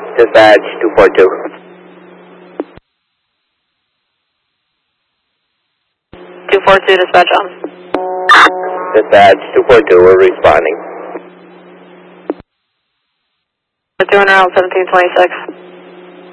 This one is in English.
Dispatch 242. 242, dispatch on. Dispatch 242, we're responding. We're doing around 1726.